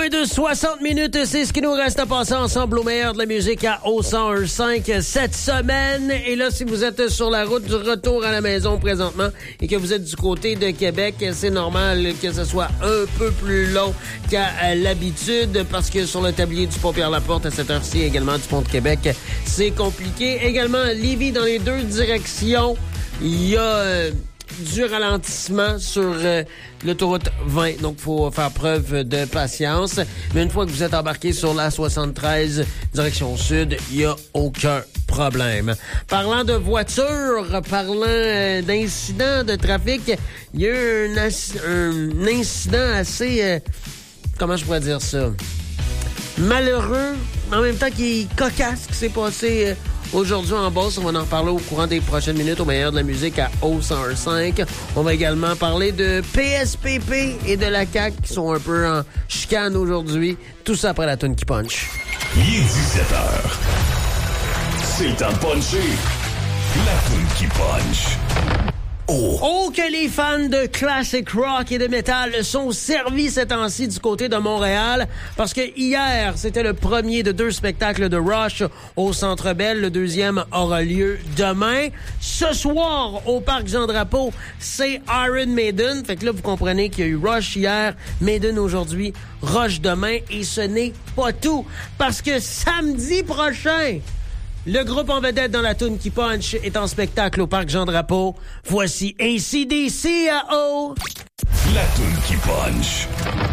Moins de 60 minutes, c'est ce qui nous reste à passer ensemble au meilleur de la musique à O101.5 cette semaine. Et là, si vous êtes sur la route du retour à la maison présentement et que vous êtes du côté de Québec, c'est normal que ce soit un peu plus long qu'à l'habitude parce que sur le tablier du pont Pierre-Laporte à cette heure-ci, également du pont de Québec, c'est compliqué. Également, Lévis dans les deux directions, il y a du ralentissement sur l'autoroute 20. Donc, il faut faire preuve de patience. Mais une fois que vous êtes embarqué sur la 73, direction sud, il n'y a aucun problème. Parlant de voitures, parlant d'incidents de trafic, il y a eu un incident assez... comment je pourrais dire ça? Malheureux, en même temps qui est cocasse, qui s'est passé... aujourd'hui en Beauce, on va en parler au courant des prochaines minutes au meilleur de la musique à O101.5. On va également parler de PSPP et de la CAQ qui sont un peu en chicane aujourd'hui. Tout ça après la toune qui punch. Il est 17h. C'est le temps de puncher. La toune qui punch. Oh, que les fans de classic rock et de métal sont servis ces temps-ci du côté de Montréal, parce que hier, c'était le premier de 2 spectacles de Rush au Centre Bell. Le deuxième aura lieu demain. Ce soir, au Parc Jean-Drapeau, c'est Iron Maiden. Fait que là, vous comprenez qu'il y a eu Rush hier, Maiden aujourd'hui, Rush demain, et ce n'est pas tout, parce que samedi prochain, le groupe en vedette dans la toune qui punch est en spectacle au Parc Jean-Drapeau. Voici AC/DC à O. La toune qui punch.